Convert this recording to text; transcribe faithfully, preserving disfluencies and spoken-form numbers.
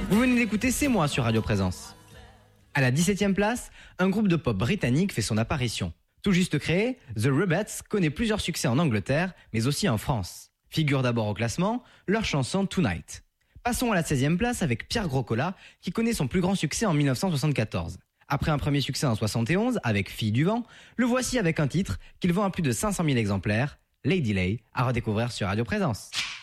Vous venez d'écouter C'est moi sur Radio Présence. À la dix-septième place, un groupe de pop britannique fait son apparition. Tout juste créé, The Rubettes connaît plusieurs succès en Angleterre, mais aussi en France. Figure d'abord au classement, leur chanson Tonight. Passons à la seizième place avec Pierre Groscola, qui connaît son plus grand succès en dix-neuf cent soixante-quatorze. Après un premier succès en soixante et onze avec Fille du vent, le voici avec un titre qu'il vend à plus de cinq cent mille exemplaires, Lady Lay, à redécouvrir sur Radio Présence.